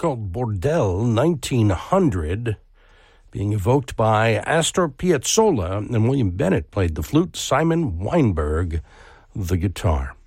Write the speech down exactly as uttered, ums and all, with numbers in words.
called Bordel nineteen hundred, being evoked by Astor Piazzolla, and William Bennett played the flute, Simon Weinberg the guitar.